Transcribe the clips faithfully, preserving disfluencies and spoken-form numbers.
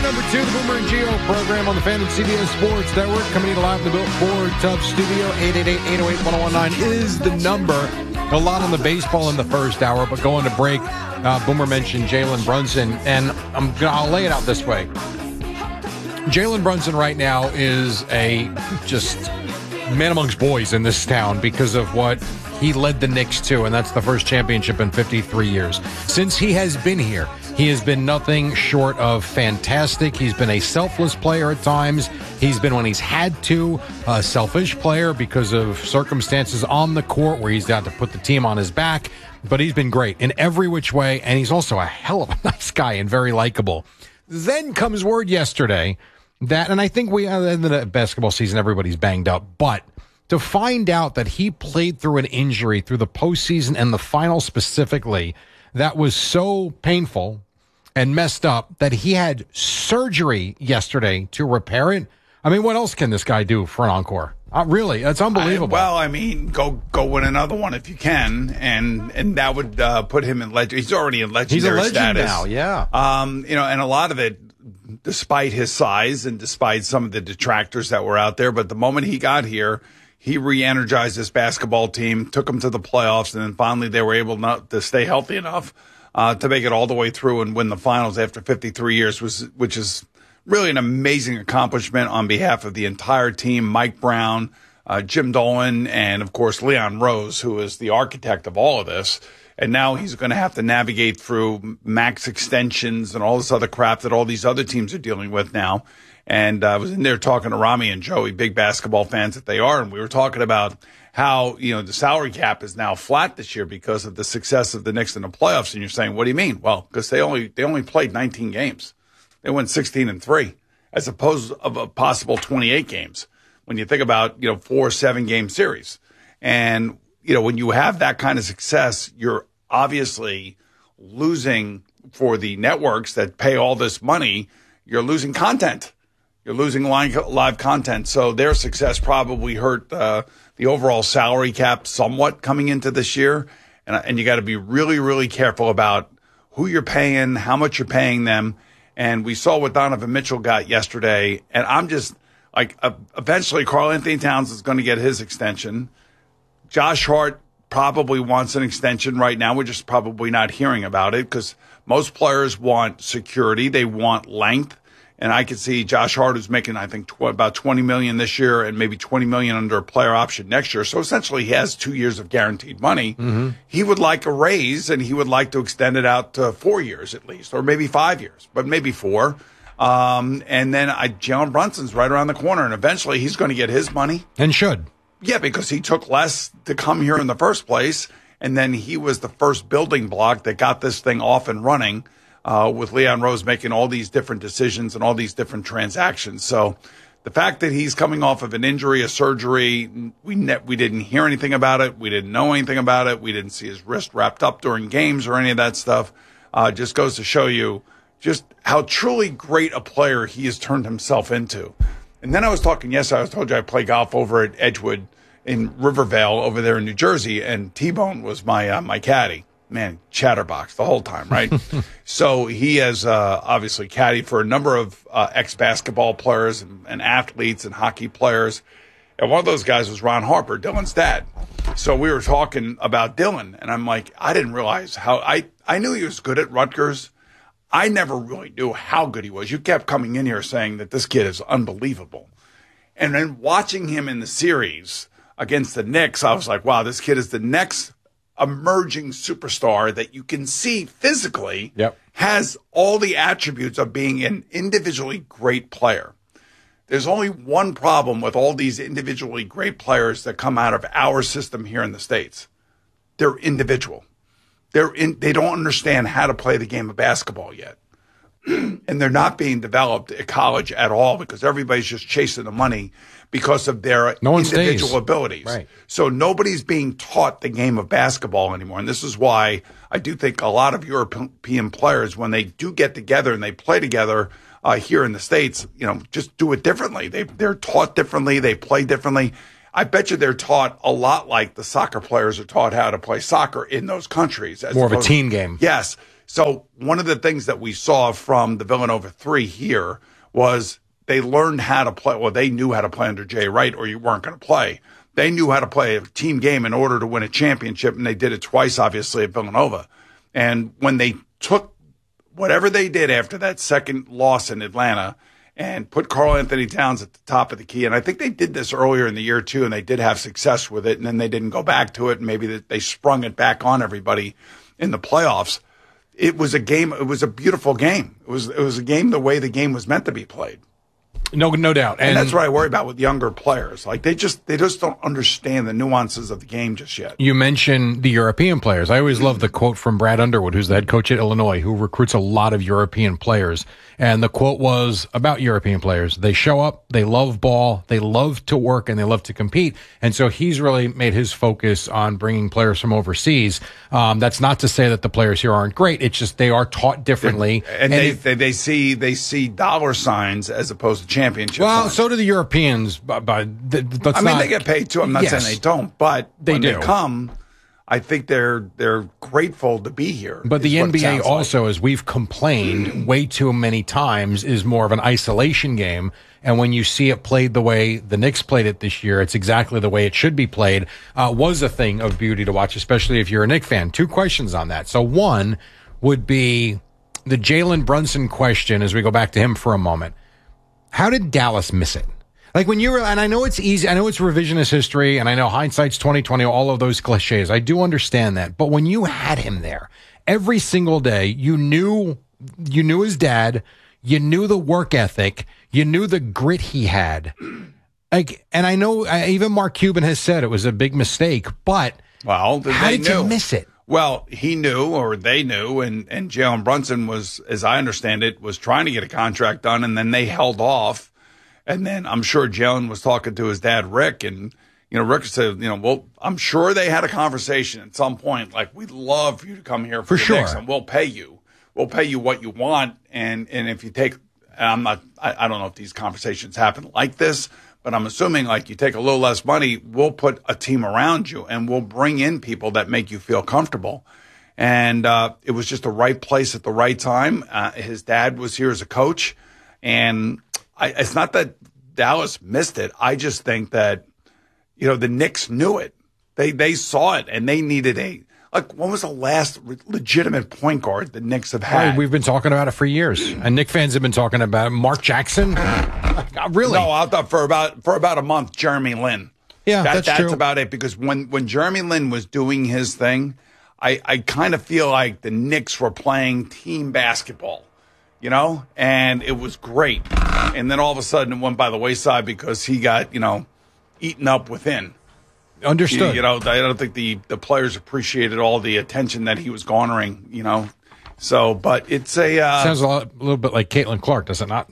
number two, the Boomer and Geo program on the Fan and C B S Sports Network, coming in live in the Built Ford Tough Studio. eight eight eight, eight oh eight, one oh one nine is the number. A lot on the baseball in the first hour, but going to break, uh, Boomer mentioned Jalen Brunson, and I'm gonna, I'll lay it out this way. Jalen Brunson right now is a just man amongst boys in this town because of what he led the Knicks to, and that's the first championship in fifty-three years. Since he has been here, he has been nothing short of fantastic. He's been a selfless player at times. He's been, when he's had to, a selfish player because of circumstances on the court where he's got to put the team on his back. But he's been great in every which way, and he's also a hell of a nice guy and very likable. Then comes word yesterday that, and I think we, at the end of the basketball season, everybody's banged up, but to find out that he played through an injury through the postseason and the final specifically, that was so painful and messed up that he had surgery yesterday to repair it. I mean, what else can this guy do for an encore? Uh, really, that's unbelievable. I, well, I mean, go go win another one if you can, and and that would uh, put him in legend. He's already in legendary He's a legend status now, yeah. Um, you know, and a lot of it, despite his size and despite some of the detractors that were out there, but the moment he got here, he re-energized this basketball team, took them to the playoffs, and then finally they were able not to stay healthy enough uh, to make it all the way through and win the finals after fifty-three years, was, which is really an amazing accomplishment on behalf of the entire team. Mike Brown, uh, Jim Dolan, and, of course, Leon Rose, who is the architect of all of this. And now he's going to have to navigate through max extensions and all this other crap that all these other teams are dealing with now. And uh, I was in there talking to Rami and Joey, big basketball fans that they are, and we were talking about how, you know, the salary cap is now flat this year because of the success of the Knicks in the playoffs. And you're saying, what do you mean? Well, because they only they only played nineteen games. They went sixteen and three, as opposed of a possible twenty-eight games. When you think about, you know, four seven game series, and you know, when you have that kind of success, you're obviously losing for the networks that pay all this money. You're losing content. You're losing live, live content. So their success probably hurt uh, the overall salary cap somewhat coming into this year. And, and you got to be really, really careful about who you're paying, how much you're paying them. And we saw what Donovan Mitchell got yesterday. And I'm just like, uh, eventually Karl Anthony Towns is going to get his extension. Josh Hart probably wants an extension right now. We're just probably not hearing about it because most players want security. They want length. And I could see Josh Hart, who's making, I think, tw- about twenty million dollars this year and maybe twenty million dollars under a player option next year. So essentially he has two years of guaranteed money. Mm-hmm. He would like a raise, and he would like to extend it out to four years at least, or maybe five years, but maybe four. Um, and then I, Jalen Brunson's right around the corner, and eventually he's going to get his money. And should. Yeah, because he took less to come here in the first place, and then he was the first building block that got this thing off and running. Uh, with Leon Rose making all these different decisions and all these different transactions. So the fact that he's coming off of an injury, a surgery, we ne- we didn't hear anything about it. We didn't know anything about it. We didn't see his wrist wrapped up during games or any of that stuff. Uh, just goes to show you just how truly great a player he has turned himself into. And then I was talking yesterday, I was told you I play golf over at Edgewood in Rivervale over there in New Jersey, and T-Bone was my uh, my caddy. Man, chatterbox the whole time, right? So he has uh, obviously caddied for a number of uh, ex-basketball players and, and athletes and hockey players. And one of those guys was Ron Harper, Dylan's dad. So we were talking about Dylan, and I'm like, I didn't realize how I, – I knew he was good at Rutgers. I never really knew how good he was. You kept coming in here saying that this kid is unbelievable. And then watching him in the series against the Knicks, I was like, wow, this kid is the next – emerging superstar that you can see physically. Yep. Has all the attributes of being an individually great player. There's only one problem with all these individually great players that come out of our system here in the States. They're individual. They're in, they don't understand how to play the game of basketball yet. And they're not being developed at college at all because everybody's just chasing the money because of their no individual stays. abilities. Right. So nobody's being taught the game of basketball anymore. And this is why I do think a lot of European players, when they do get together and they play together uh, here in the States, you know, just do it differently. They, they're taught differently. They play differently. I bet you they're taught a lot like the soccer players are taught how to play soccer in those countries. As More of a team game. Yes. So one of the things that we saw from the Villanova three here was they learned how to play. Well, they knew how to play under Jay Wright, or you weren't going to play. They knew how to play a team game in order to win a championship, and they did it twice, obviously, at Villanova. And when they took whatever they did after that second loss in Atlanta and put Karl Anthony Towns at the top of the key, and I think they did this earlier in the year, too, and they did have success with it, and then they didn't go back to it, and maybe they sprung it back on everybody in the playoffs. It was a game. It was a beautiful game. It was, it was a game the way the game was meant to be played. No, no doubt. And, and that's what I worry about with younger players. Like they just, they just don't understand the nuances of the game just yet. You mentioned the European players. I always love the quote from Brad Underwood, who's the head coach at Illinois, who recruits a lot of European players. And the quote was about European players. They show up, they love ball, they love to work, and they love to compete. And so he's really made his focus on bringing players from overseas. Um, that's not to say that the players here aren't great. It's just they are taught differently. And, and they, if, they they see they see dollar signs as opposed to championship well, signs. so do the Europeans. But, but let's I mean, not, they get paid too. I'm not yes, saying they don't, but they when do. they come, I think they're they're grateful to be here. But the N B A also, like. as we've complained way too many times, is more of an isolation game. And when you see it played the way the Knicks played it this year, it's exactly the way it should be played. Uh, was a thing of beauty to watch, especially if you're a Knicks fan. Two questions on that. So one would be the Jalen Brunson question as we go back to him for a moment. How did Dallas miss it? Like when you were, and I know it's easy, I know it's revisionist history, and I know hindsight's twenty twenty, all of those cliches. I do understand that. But when you had him there every single day, you knew, you knew his dad, you knew the work ethic, you knew the grit he had. Like, and I know uh, even Mark Cuban has said it was a big mistake, but well, how they did knew. you miss it? Well, he knew, or they knew, and, and Jalen Brunson was, as I understand it, was trying to get a contract done, and then they held off. And then I'm sure Jalen was talking to his dad, Rick, and, you know, Rick said, you know, well, I'm sure they had a conversation at some point, like, we'd love for you to come here for, for the sure. Knicks, and we'll pay you. We'll pay you what you want. And, and if you take, and I'm not, I, I don't know if these conversations happen like this, but I'm assuming like you take a little less money, we'll put a team around you and we'll bring in people that make you feel comfortable. And uh, it was just the right place at the right time. Uh, his dad was here as a coach, and I, it's not that Dallas missed it. I just think that, you know, the Knicks knew it. They they saw it, and they needed a, like, when was the last legitimate point guard the Knicks have had? Right, we've been talking about it for years, and Knicks fans have been talking about it. Mark Jackson? Not really. No, I thought for about for about a month, Jeremy Lin. Yeah, that, that's, that's true. about it, because when, when Jeremy Lin was doing his thing, I, I kind of feel like the Knicks were playing team basketball. You know, and it was great. And then all of a sudden it went by the wayside because he got, you know, eaten up within. Understood. You, you know, I don't think the, the players appreciated all the attention that he was garnering, you know. So, but it's a... Uh, Sounds a, lot, a little bit like Caitlin Clark, does it not?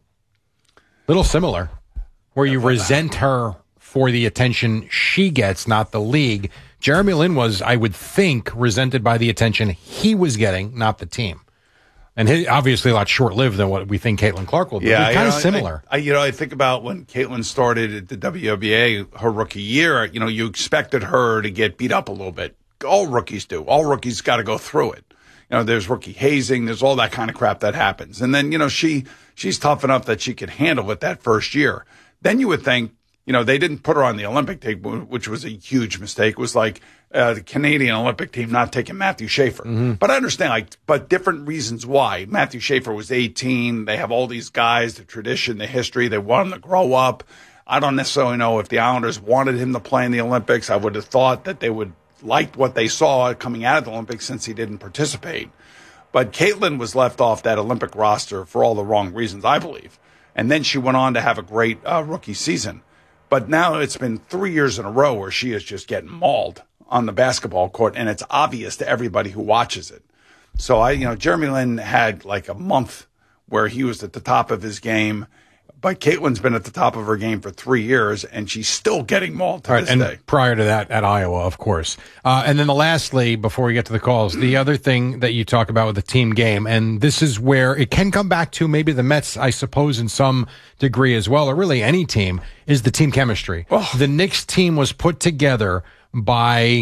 A little similar, where you resent her for the attention she gets, not the league. Jeremy Lin was, I would think, resented by the attention he was getting, not the team. And he, obviously a lot short-lived than what we think Caitlin Clark will be. Yeah, It's kind of know, similar. I, I, you know, I think about when Caitlin started at the W N B A her rookie year, you know, you expected her to get beat up a little bit. All rookies do. All rookies got to go through it. You know, there's rookie hazing. There's all that kind of crap that happens. And then, you know, she she's tough enough that she could handle it that first year. Then you would think, you know, they didn't put her on the Olympic team, which was a huge mistake. It was like uh, the Canadian Olympic team not taking Matthew Schaefer. Mm-hmm. But I understand, like, but different reasons why. Matthew Schaefer was eighteen. They have all these guys, the tradition, the history. They want him to grow up. I don't necessarily know if the Islanders wanted him to play in the Olympics. I would have thought that they would like what they saw coming out of the Olympics since he didn't participate. But Caitlin was left off that Olympic roster for all the wrong reasons, I believe. And then she went on to have a great uh, rookie season. But now it's been three years in a row where she is just getting mauled on the basketball court, and it's obvious to everybody who watches it. So I, you know, Jeremy Lin had like a month where he was at the top of his game, but Caitlin's been at the top of her game for three years, and she's still getting mauled to right, this and day. Prior to that, at Iowa, of course. Uh, and then the lastly, before we get to the calls, the other thing that you talk about with the team game, and this is where it can come back to maybe the Mets, I suppose, in some degree as well, or really any team, is the team chemistry. Oh. The Knicks team was put together by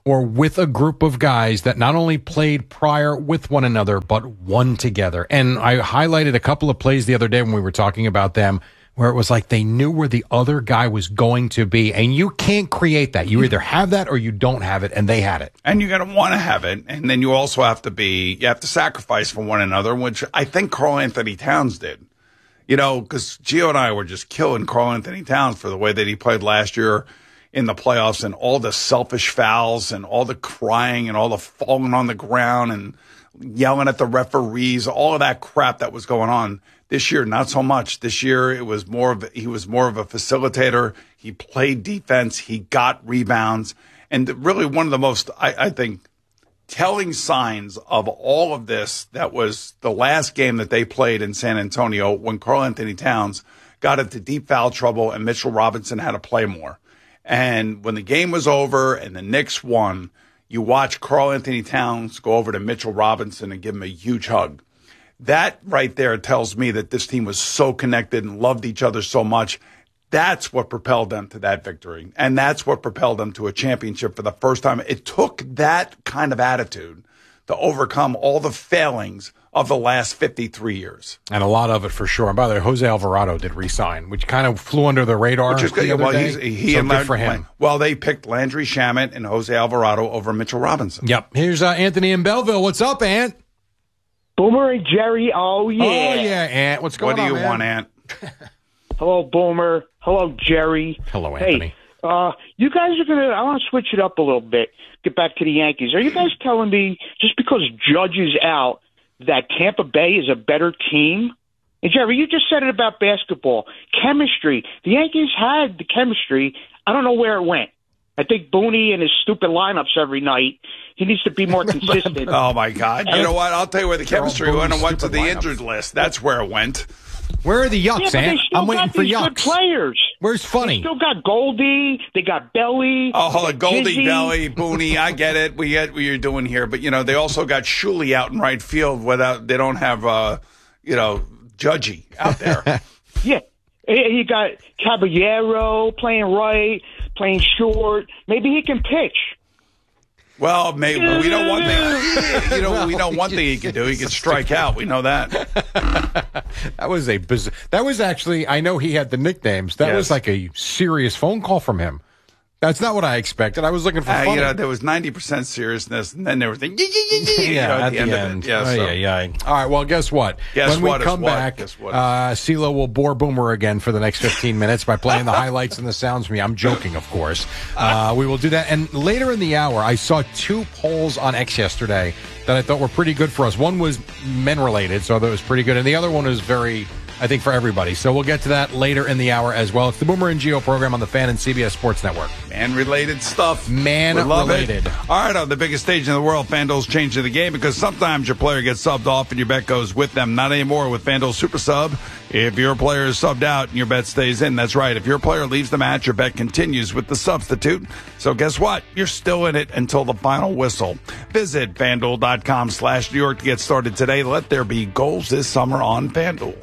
or with a group of guys that not only played prior with one another, but won together. And I highlighted a couple of plays the other day when we were talking about them, where it was like they knew where the other guy was going to be. And you can't create that. You either have that or you don't have it, and they had it. And you're going to want to have it. And then you also have to be, you have to sacrifice for one another, which I think Karl Anthony Towns did. You know, because Gio and I were just killing Karl Anthony Towns for the way that he played last year in the playoffs, and all the selfish fouls and all the crying and all the falling on the ground and yelling at the referees, all of that crap that was going on. This year, not so much. This year, it was more of, he was more of a facilitator. He played defense. He got rebounds. And really one of the most, I, I think, telling signs of all of this, that was the last game that they played in San Antonio when Karl Anthony Towns got into deep foul trouble and Mitchell Robinson had to play more. And when the game was over and the Knicks won, you watch Karl Anthony Towns go over to Mitchell Robinson and give him a huge hug. That right there tells me that this team was so connected and loved each other so much. That's what propelled them to that victory. And that's what propelled them to a championship for the first time. It took that kind of attitude to overcome all the failings of the last fifty-three years. And a lot of it for sure. And by the way, Jose Alvarado did resign, which kind of flew under the radar. Which is good. The Well, day. he's, he so and good Landry, for him. Well, they picked Landry Shamet and Jose Alvarado over Mitchell Robinson. Yep. Here's uh, Anthony in Belleville. What's up, Ant? Boomer and Jerry, oh yeah. Oh, yeah, Ant. What's going What do on, you man? want, Ant? Hello, Boomer. Hello, Jerry. Hello, Anthony. Hey, uh, you guys are going to, I want to switch it up a little bit, get back to the Yankees. Are you guys telling me just because Judge is out that Tampa Bay is a better team? And Jerry, you just said it about basketball. Chemistry. The Yankees had the chemistry. I don't know where it went. I think Booney and his stupid lineups every night, he needs to be more consistent. Oh, my God. You know what? I'll tell you where the chemistry all went and went to the stupid injured list. That's where it went. Where are the yeah, yucks, but they Ant? still I'm waiting got for these good yucks. players. Where's They Funny? still got Goldie. They got Belly. Oh, hold on. Goldie, Jizzy. Belly, Booney. I get it. We get what you're doing here. But, you know, they also got Shuley out in right field without, they don't have, uh, you know, Judgy out there. Yeah. You got Caballero playing right, playing short. Maybe he can pitch. Well, maybe we know one thing. You know, we know one thing he can do. He can strike out. We know that. That was a bizarre. That was actually, I know he had the nicknames. That Yes. was like a serious phone call from him. That's not what I expected. I was looking for Uh, Funny. you know, there was ninety percent seriousness, and then there was the yeah, yeah, yeah, yeah, you know, at the end. of it. Yeah, Oh, so. yeah, yeah. All right, well, guess what? Guess when we what is come what? back, Guess what? uh, CeeLo will bore Boomer again for the next fifteen minutes by playing the highlights and the sounds from me. I'm joking, of course. Uh, we will do that. And later in the hour, I saw two polls on X yesterday that I thought were pretty good for us. One was men-related, so that was pretty good. And the other one was very, I think, for everybody. So we'll get to that later in the hour as well. It's the Boomer and Gio program on the Fan and C B S Sports Network. Man-related stuff. Man We love related. it. All right, on the biggest stage in the world, FanDuel's changing the game because sometimes your player gets subbed off and your bet goes with them. Not anymore with FanDuel Super Sub. If your player is subbed out and your bet stays in, that's right. If your player leaves the match, your bet continues with the substitute. So guess what? You're still in it until the final whistle. Visit FanDuel.com slash New York to get started today. Let there be goals this summer on FanDuel.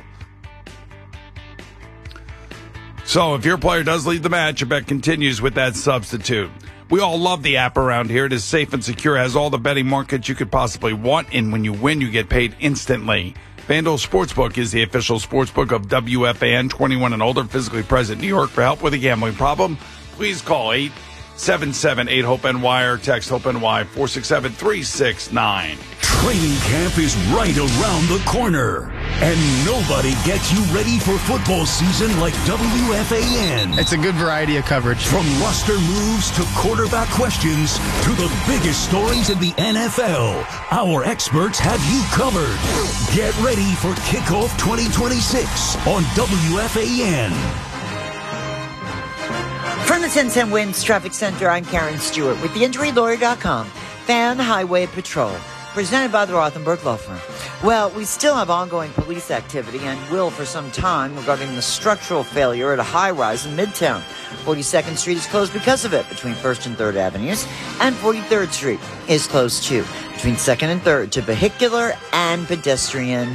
So if your player does leave the match, your bet continues with that substitute. We all love the app around here. It is safe and secure, has all the betting markets you could possibly want, and when you win, you get paid instantly. FanDuel Sportsbook is the official sportsbook of W F A N, twenty-one and older, physically present in New York. For help with a gambling problem, please call eight seven seven eight HOPE N Y or text HOPE-NY four six seven three six nine. Training camp is right around the corner, and nobody gets you ready for football season like W F A N. It's a good variety of coverage. From roster moves to quarterback questions to the biggest stories in the N F L, our experts have you covered. Get ready for Kickoff twenty twenty-six on W F A N. From the ten cent Winds Traffic Center, I'm Karen Stewart with the injury lawyer dot com. Fan Highway Patrol, presented by the Rothenberg Law Firm. Well, we still have ongoing police activity and will for some time regarding the structural failure at a high-rise in Midtown. forty-second Street is closed because of it between first and third Avenues, and forty-third Street is closed too between second and third to vehicular and pedestrian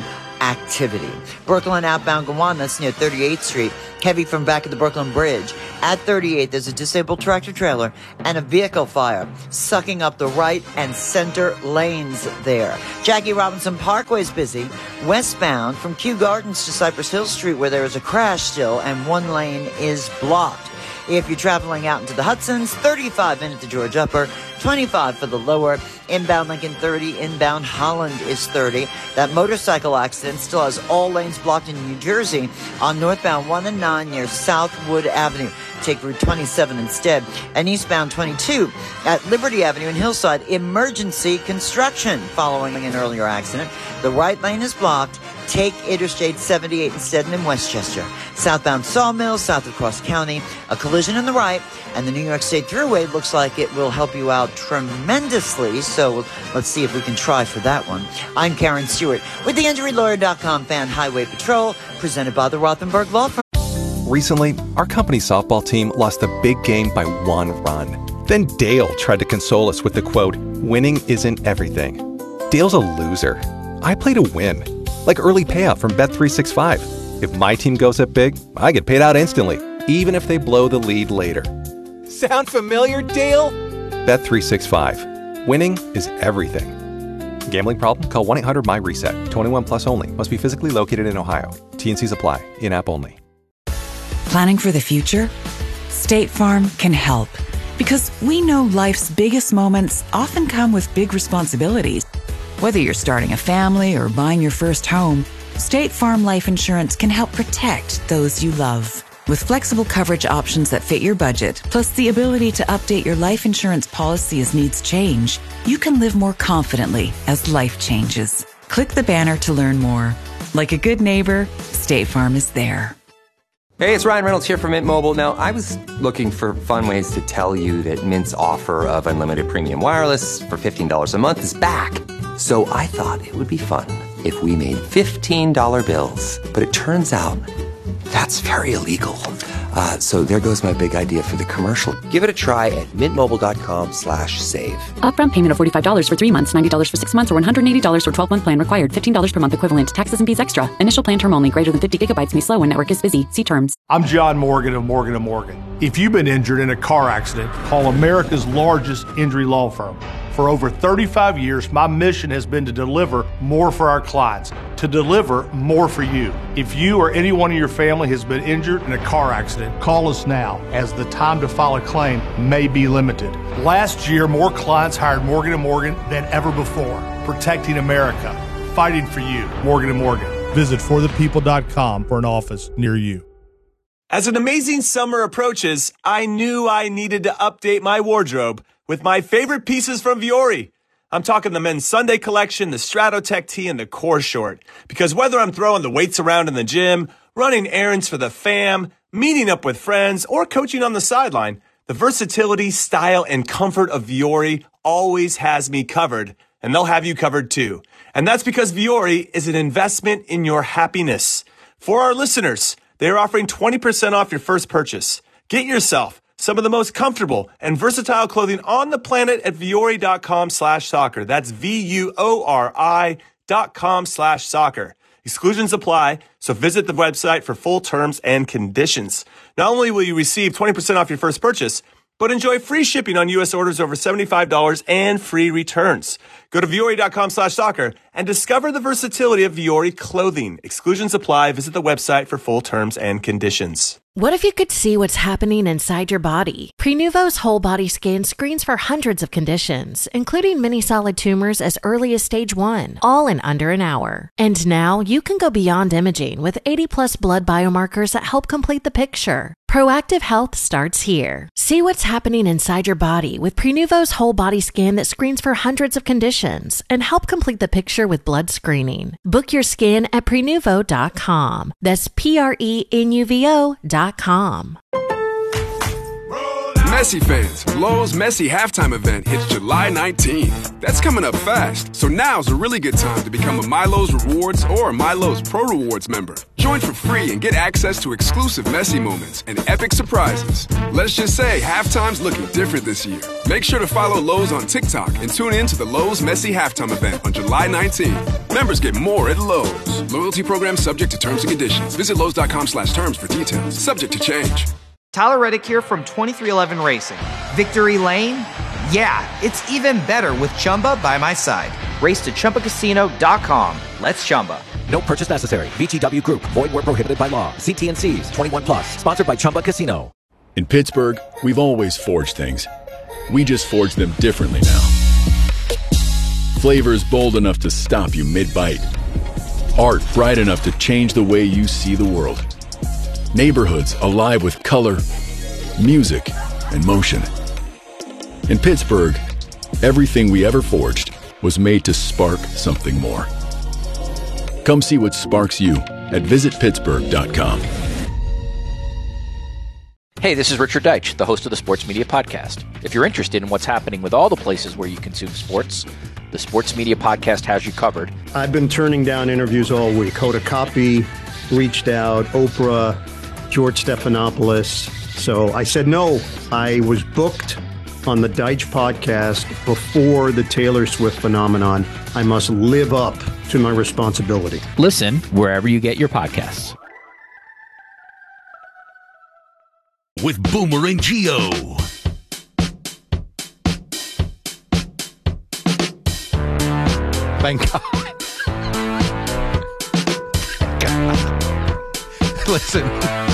activity. Brooklyn outbound Gowanus near thirty-eighth Street, heavy from back of the Brooklyn Bridge. At thirty-eight, there's a disabled tractor trailer and a vehicle fire sucking up the right and center lanes there. Jackie Robinson Parkway is busy westbound from Kew Gardens to Cypress Hill Street, where there is a crash still and one lane is blocked. If you're traveling out into the Hudsons, thirty-five into the George Upper, twenty-five for the lower. Inbound Lincoln thirty, inbound Holland is thirty. That motorcycle accident still has all lanes blocked in New Jersey on northbound one and nine near Southwood Avenue. Take Route twenty-seven instead. And eastbound twenty-two at Liberty Avenue in Hillside, emergency construction following an earlier accident. The right lane is blocked. Take Interstate seventy-eight instead and in Westchester. Southbound Sawmill, south of Cross County, a collision on the right, and the New York State Thruway looks like it will help you out tremendously, so let's see if we can try for that one. I'm Karen Stewart with the Injury Lawyer dot com Fan Highway Patrol, presented by the Rothenberg Law Firm. Recently, our company softball team lost a big game by one run. Then Dale tried to console us with the quote, "Winning isn't everything." Dale's a loser. I play to win. Like early payout from Bet three sixty-five. If my team goes up big, I get paid out instantly, even if they blow the lead later. Sound familiar, Dale? Bet three sixty-five. Winning is everything. Gambling problem? Call one eight hundred my reset. twenty-one plus only. Must be physically located in Ohio. T and Cs apply. In-app only. Planning for the future? State Farm can help. Because we know life's biggest moments often come with big responsibilities. Whether you're starting a family or buying your first home, State Farm Life Insurance can help protect those you love. With flexible coverage options that fit your budget, plus the ability to update your life insurance policy as needs change, you can live more confidently as life changes. Click the banner to learn more. Like a good neighbor, State Farm is there. Hey, it's Ryan Reynolds here from Mint Mobile. Now, I was looking for fun ways to tell you that Mint's offer of unlimited premium wireless for fifteen dollars a month is back. So I thought it would be fun if we made fifteen dollar bills. But it turns out that's very illegal. Uh, so there goes my big idea for the commercial. Give it a try at mintmobile.com slash save. Upfront payment of forty-five dollars for three months, ninety dollars for six months, or one hundred eighty dollars for twelve-month plan required. fifteen dollars per month equivalent. Taxes and fees extra. Initial plan term only. Greater than fifty gigabytes may slow when network is busy. See terms. I'm John Morgan of Morgan and Morgan. If you've been injured in a car accident, call America's largest injury law firm. For over thirty-five years, my mission has been to deliver more for our clients, to deliver more for you. If you or anyone in your family has been injured in a car accident, call us now, as the time to file a claim may be limited. Last year, more clients hired Morgan and Morgan than ever before, protecting America, fighting for you. Morgan and Morgan. Visit for the people dot com for an office near you. As an amazing summer approaches, I knew I needed to update my wardrobe with my favorite pieces from Vuori. I'm talking the men's Sunday collection, the Stratotech tee, and the core short. Because whether I'm throwing the weights around in the gym, running errands for the fam, meeting up with friends, or coaching on the sideline, the versatility, style, and comfort of Vuori always has me covered, and they'll have you covered too. And that's because Vuori is an investment in your happiness. For our listeners, they are offering twenty percent off your first purchase. Get yourself some of the most comfortable and versatile clothing on the planet at Vuori.com slash soccer. That's V-U-O-R-I dot com slash soccer. Exclusions apply, so visit the website for full terms and conditions. Not only will you receive twenty percent off your first purchase, but enjoy free shipping on U S orders over seventy-five dollars and free returns. Go to Vuori.com slash soccer and discover the versatility of Vuori clothing. Exclusions apply. Visit the website for full terms and conditions. What if you could see what's happening inside your body? Prenuvo's whole body scan screens for hundreds of conditions, including many solid tumors as early as stage one, all in under an hour. And now you can go beyond imaging with eighty plus blood biomarkers that help complete the picture. Proactive health starts here. See what's happening inside your body with Prenuvo's whole body scan that screens for hundreds of conditions and help complete the picture with blood screening. Book your scan at Prenuvo dot com. That's P R E N U V O dot com. Messi fans, Lowe's Messi halftime event hits July nineteenth. That's coming up fast, so now's a really good time to become a MyLowe's Rewards or a MyLowe's Pro Rewards member. Join for free and get access to exclusive Messi moments and epic surprises. Let's just say halftime's looking different this year. Make sure to follow Lowe's on TikTok and tune in to the Lowe's Messi halftime event on July nineteenth. Members get more at Lowe's. Loyalty program subject to terms and conditions. Visit Lowe's.com slash terms for details. Subject to change. Tyler Reddick here from twenty-three eleven Racing. Victory Lane? Yeah, it's even better with Chumba by my side. Race to Chumba Casino dot com. Let's Chumba. No purchase necessary. V G W Group. Void where prohibited by law. See T and C's. twenty-one plus. Sponsored by Chumba Casino. In Pittsburgh, we've always forged things. We just forge them differently now. Flavors bold enough to stop you mid-bite. Art bright enough to change the way you see the world. Neighborhoods alive with color, music, and motion. In Pittsburgh, everything we ever forged was made to spark something more. Come see what sparks you at visit pittsburgh dot com. Hey, this is Richard Deitch, the host of the Sports Media Podcast. If you're interested in what's happening with all the places where you consume sports, the Sports Media Podcast has you covered. I've been turning down interviews all week. Hoda Kotb reached out, Oprah, George Stephanopoulos. So I said no. I was booked on the Deitch podcast before the Taylor Swift phenomenon. I must live up to my responsibility. Listen wherever you get your podcasts. With Boomer and Geo. Thank God. God. Listen.